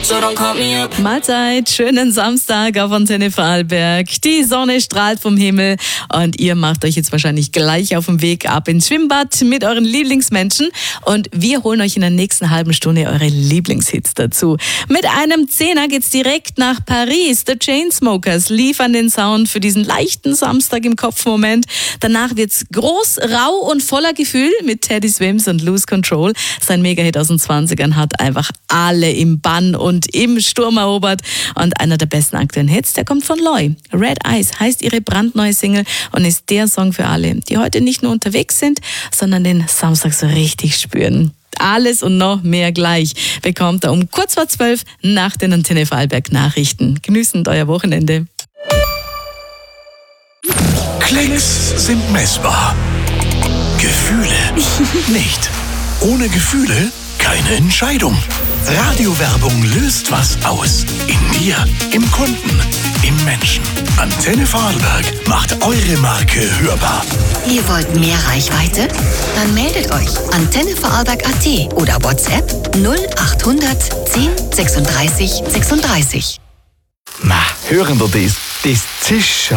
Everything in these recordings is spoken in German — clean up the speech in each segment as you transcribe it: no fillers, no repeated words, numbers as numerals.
Mahlzeit, schönen Samstag auf Antenne Vorarlberg. Die Sonne strahlt vom Himmel und ihr macht euch jetzt wahrscheinlich gleich auf den Weg ab ins Schwimmbad mit euren Lieblingsmenschen. Und wir holen euch in der nächsten halben Stunde eure Lieblingshits dazu. Mit einem Zehner geht's direkt nach Paris. The Chainsmokers liefern den Sound für diesen leichten Samstag im Kopfmoment. Danach wird's groß, rau und voller Gefühl mit Teddy Swims und Lose Control. Sein Megahit aus den 20ern hat einfach alle im Bann und im Sturm erobert. Und einer der besten aktuellen Hits, der kommt von Loi. Red Eyes heißt ihre brandneue Single und ist der Song für alle, die heute nicht nur unterwegs sind, sondern den Samstag so richtig spüren. Alles und noch mehr gleich bekommt er um kurz vor 12 nach den Antenne Vorarlberg Nachrichten. Genießend euer Wochenende. Klicks sind messbar. Gefühle nicht. Ohne Gefühle keine Entscheidung. Radiowerbung löst was aus. In dir, im Kunden, im Menschen. Antenne Vorarlberg macht eure Marke hörbar. Ihr wollt mehr Reichweite? Dann meldet euch. Antenne Vorarlberg.at oder WhatsApp 0800 10 36 36. Hören wir das? Das Zischen.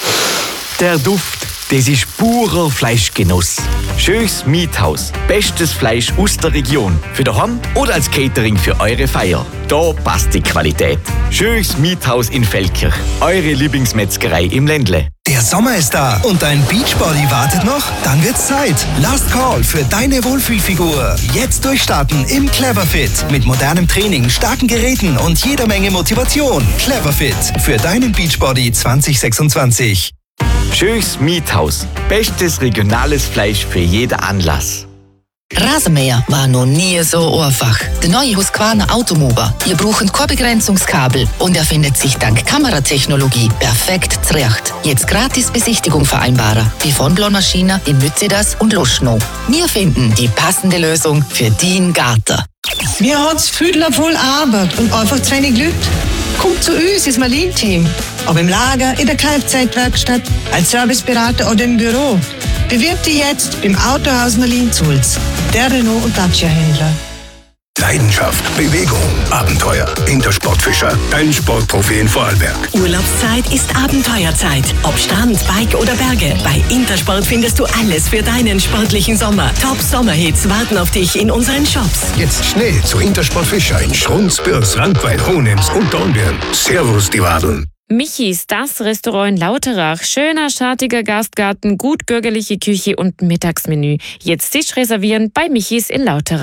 Der Duft, das ist purer Fleischgenuss. Schönes Miethaus. Bestes Fleisch aus der Region. Für daheim oder als Catering für eure Feier. Da passt die Qualität. Schönes Miethaus in Feldkirch. Eure Lieblingsmetzgerei im Ländle. Der Sommer ist da und dein Beachbody wartet noch? Dann wird's Zeit. Last Call für deine Wohlfühlfigur. Jetzt durchstarten im Cleverfit. Mit modernem Training, starken Geräten und jeder Menge Motivation. Cleverfit für deinen Beachbody 2026. Schönes Miethaus. Bestes regionales Fleisch für jeden Anlass. Rasenmäher war noch nie so einfach. Der neue Husqvarna Automower. Ihr braucht kein Begrenzungskabel und er findet sich dank Kameratechnologie perfekt zurecht. Jetzt gratis Besichtigung vereinbaren. Wie von Blonmaschine in Mützidas und Luschnow. Wir finden die passende Lösung für deinen Garten. Wir haben es viel voll Arbeit und einfach zu wenig Leute. Kommt zu uns ins Marlin-Team. Ob im Lager, in der Kfz-Werkstatt, als Serviceberater oder im Büro. Bewirb dich jetzt im Autohaus Marlin-Sulz. Der Renault- und Dacia-Händler. Leidenschaft, Bewegung, Abenteuer. Intersportfischer, dein Sportprofi in Vorarlberg. Urlaubszeit ist Abenteuerzeit. Ob Strand, Bike oder Berge. Bei Intersport findest du alles für deinen sportlichen Sommer. Top-Sommerhits warten auf dich in unseren Shops. Jetzt schnell zu Intersportfischer in Schrunz, Bürs, Rankweil, Hohenems und Dornbirn. Servus, die Wadeln. Michis, das Restaurant in Lauterach. Schöner, schattiger Gastgarten, gut bürgerliche Küche und Mittagsmenü. Jetzt Tisch reservieren bei Michis in Lauterach.